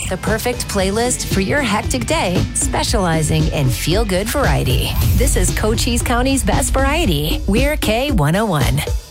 the perfect playlist for your hectic day, specializing in feel-good variety. This is Cochise County's best variety. We're K101.